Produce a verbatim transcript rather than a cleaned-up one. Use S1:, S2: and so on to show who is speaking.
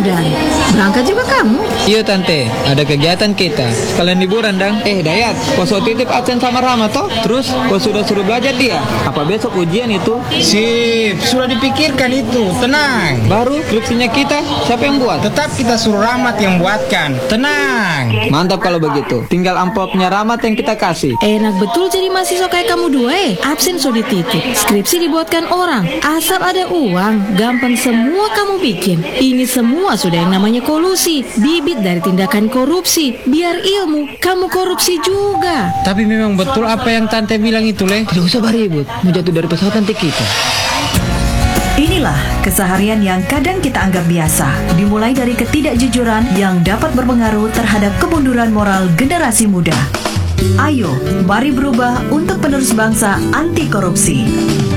S1: Saudari, berangkat juga kamu?
S2: Iya Tante, ada kegiatan kita. Sekalian liburan dang. Eh Dayat, kau so titip absen sama Rama toh? Terus kau sudah suruh belajar dia? Apa besok ujian itu?
S3: Sip, sudah dipikirkan itu, tenang.
S2: Baru skripsinya kita, siapa yang buat?
S3: Tetap kita suruh Rahmat yang buatkan, tenang.
S2: Mantap kalau begitu. Tinggal amplopnya Rahmat yang kita kasih.
S1: Enak betul jadi mahasiswa kayak kamu dua eh. Absen so dititip, skripsi dibuatkan orang. Asal ada uang, gampang semua kamu bikin. Ini semua sudah yang namanya kolusi, bibit dari tindakan korupsi. Biar ilmu, kamu korupsi juga.
S3: Tapi memang betul apa yang Tante bilang itu, Le.
S2: Tidak usah beribut, menjatuh dari pesawat nanti kita.
S4: Inilah keseharian yang kadang kita anggap biasa, dimulai dari ketidakjujuran yang dapat berpengaruh terhadap kemunduran moral generasi muda. Ayo, mari berubah untuk penerus bangsa anti korupsi.